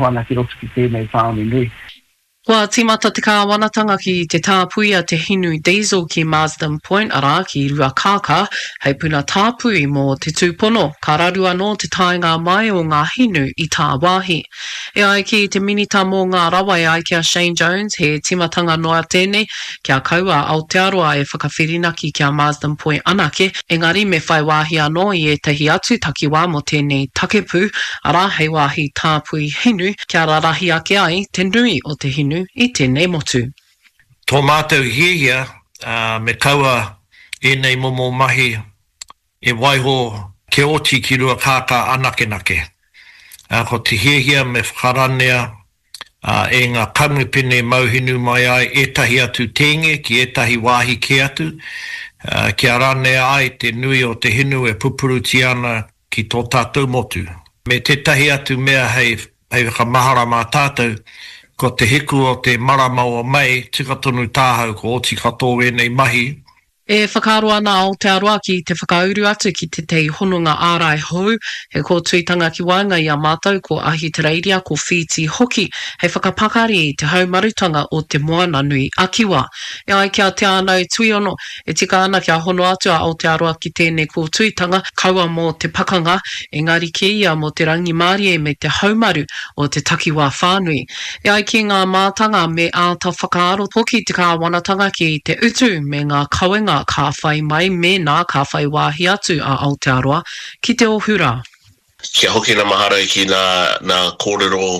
hoana ki roto ki tēnei whāoni nui. Wa timata te kāwanatanga ki te tāpuia te hinu diesel ki Marsden Point ara ki Ruakaka, hei puna tāpui mō te tūpono, ka raru anō te taenga mai o ngā hinu i tā wāhi. E ai ki te minita mō ngā rawa e ai kia Shane Jones, he timatanga noa tēnei, kia kaua Aotearoa e whakawhirinaki kia Marsden Point anake, engari me whai wāhi anō i e tahi atu takiwā mō tēnei takepu, ara hei wāhi tāpui hinu, kia rarahi ake ai te nui o te hinu i tēnei motu. Tō mātou hia me kaua e nei momo mahi e waiho ke oti ki Ruakaka anake nake. Ko te hia me whakaranea e ngā kaungipene mauhinu mai ai etahi atu tenge ki etahi wāhi ke atu. Kia ranea ai te nui o te hinu e pupuruti ana ki tō tātou motu. Me tetahi atu mea hei whakamahara mā tātou, ko te hiku o te marama o mai, tika tonu tāhau ko oti katoa e nei mahi. E whakaaro ana Aotearoa ki te whakauru atu ki te tei hononga ārai hou, he ko tuitanga ki wainga i a mātou ko ahi te reiria ko whiti hoki, hei whakapakari i te haumarutanga o te moana nui akiwa. E ai kia te anau tuiono, e tika ana kia hono atu a Aotearoa ki tēnei ko tuitanga, kaua mō te pakanga, engari ki ia mō te rangi mārie me te haumaru o te takiwā whānui. E ai ki ngā mātanga me āta whakaaro hoki te kāwanatanga ki te utu me ngā kauenga ka whai mai me nā ka whai wāhi atu a Aotearoa ki te ohura. Kia hoki na mahara ki nā kōrero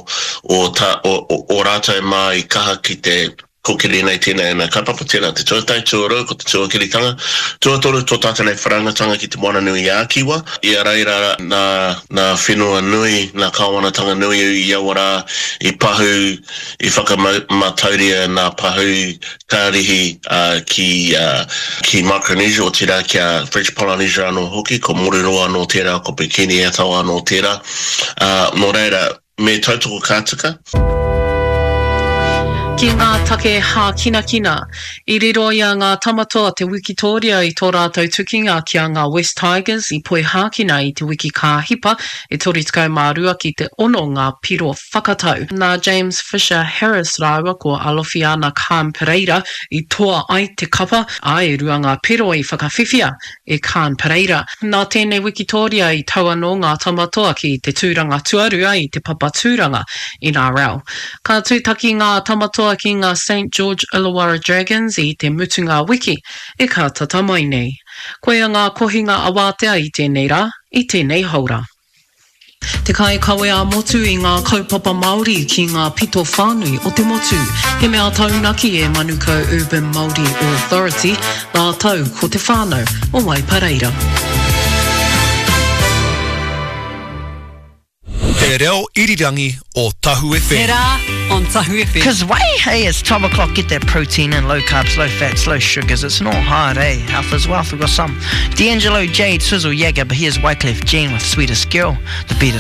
o rātai mai kaha ki te kokiri nei tēnei ana kaipapa tēnā te tuatai tuarau ko te tuakiritanga. Tuatoru tō tātanei wharangatanga ki te moana nui i Ākiwa. Ia reira nā whenua nui, nā kāwanatanga nui i Iawara, i pahu, i whakamatauria nā pahu kārihi ki Micronesia o tērā kia French Polynesia anō hoki, ko Moriroa anō tērā, ko Bikini Atoll anō tērā. Nō reira, me tautoko kātika. Ki ngā take hā kina, i riro i a ngā tamatoa te Wikitoria i tō rātou tukinga ki a ngā West Tigers i poe hākina i te wiki kāhipa e tori tukau mārua ki te ono ngā piro whakatau. Nā James Fisher Harris rāua ko Alofiana Khan Pereira i toa ai te kapa ai rua ngā piro i whakawhiwhia e Khan Pereira. Nā tēnei Wikitoria i tau anō ngā tamatoa ki te tūranga tuarua i te papa tūranga NRL. Ka tūtaki ngā tamatoa ki ngā St. George Illawarra Dragons i te mutunga wiki e ka tatamai nei. Koe a ngā kohinga awātea i tēnei rā, i tēnei haura. Te kai kawe a motu i ngā kaupapa Māori ki ngā pito whānui o te motu. He mea taunaki e Manukau Urban Māori Authority, nā tau ko te whānau o Waipareira. Te reo irirangi o Tahu FM. Te rā on Tahu FM. Because hey, it's 12 o'clock, get that protein and low carbs, low fats, low sugars. It's not hard, eh? Health is wealth. We've got some D'Angelo, Jade, Swizzle, Yaga, but here's Wycliffe Jean with Sweetest Girl, the beat of